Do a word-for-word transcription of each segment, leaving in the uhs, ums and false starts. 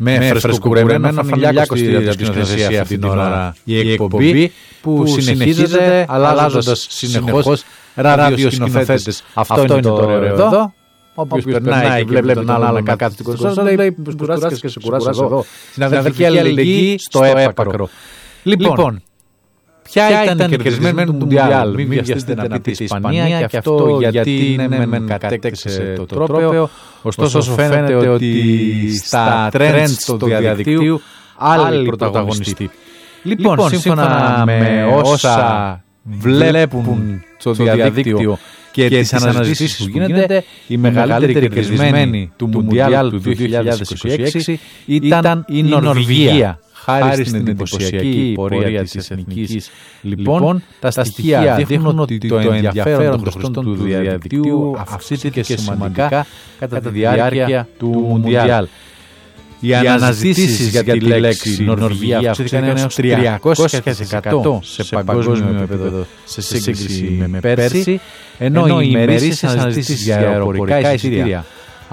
με φρεσκοκουρεμένο φανιλιάκο στη ραδιοσκηνοσία αυτή την ώρα. Η εκπομπή που συνεχίζεται αλλάζοντας συνεχώς ραδιοσκηνοθέτες. Αυτό είναι το ωραίο εδώ. Όποιος περνάει και βλέπει τον άλλον να κάθεται στην κονσόλα, λέει πως κουράστηκες και σε κουράσω εγώ. Συναδελφική αλληλεγγύη στο έπακρο. Λοιπόν, ποια ήταν η κερδισμένη του Μουντιάλ? Μην βιαστείτε να πείτε η Ισπανία, και αυτό γιατί είναι μεν κατέκτησε το τρόπαιο. Ωστόσο φαίνεται ότι στα trends του διαδικτύου άλλοι πρωταγωνιστοί. Λοιπόν, σύμφωνα με όσα βλέπουν στο διαδίκτυο και τις αναζητήσεις που γίνεται, η μεγαλύτερη κερδισμένη του Μουντιάλ του δύο χιλιάδες είκοσι έξι ήταν η Νορβηγία. Χάρη στην εντυπωσιακή πορεία της εθνικής. Λοιπόν, τα στοιχεία δείχνουν ότι το ενδιαφέρον των χρηστών του διαδικτύου αυξήθηκε σημαντικά κατά τη διάρκεια του Μουντιάλ. Οι αναζητήσεις για τη λέξη Νορβηγία αυξήθηκαν έως τριακόσια τοις εκατό σε παγκόσμιο επίπεδο σε σύγκριση με πέρσι, ενώ οι ημερήσεις αναζητήσεις για αεροπορικά εισιτήρια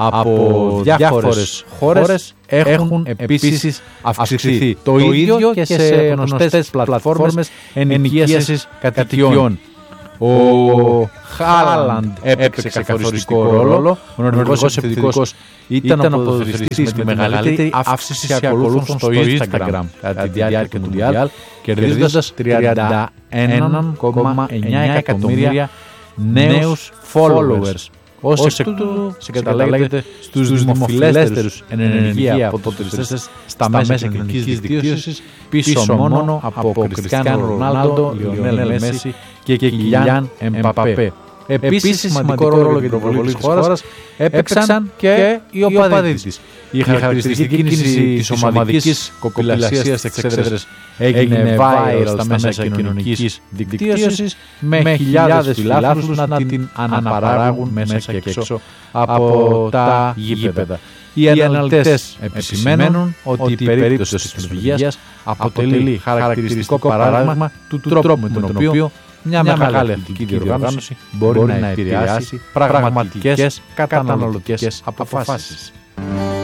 από διάφορες χώρες έχουν επίσης αυξηθεί. Το ίδιο και σε γνωστές πλατφόρμες ενοικίασης κατοικιών. Ο Χάλαντ έπαιξε καθοριστικό ρόλο. Ο νορβηγός επιθετικός ήταν ο ποδοσφαιριστής με τη μεγαλύτερη αύξηση ακολούθων στο Instagram κατά τη διάρκεια του Μουντιάλ, κερδίζοντας τριάντα ένα κόμμα εννιά εκατομμύρια νέους followers. Ως εκ τούτου συγκαταλέγεται στους δημοφιλέστερους εν ενεργεία ποδοσφαιριστές στα μέσα κοινωνικής δικτύωσης, πίσω μόνο από Κριστιάνο Ρονάλντο, Λιονέλ Μέση και Κιλιάν Εμπαπέ. Επίσης, σημαντικό ρόλο για την προβολή της χώρας έπαιξαν και οι οπαδοί της. Η χαρακτηριστική κίνηση της ομαδικής κοπηλασίας στις εξέδρες έγινε viral στα μέσα κοινωνικής δικτύωσης, με χιλιάδες φιλάθλους να την αναπαράγουν μέσα και έξω από τα γήπεδα. Οι αναλυτές επισημαίνουν ότι η περίπτωση της Νορβηγίας αποτελεί χαρακτηριστικό παράδειγμα του τρόπου με τον οποίο μια μεγάλη αθλητική διοργάνωση μπορεί να επηρεάσει πραγματικές καταναλωτικές αποφάσεις.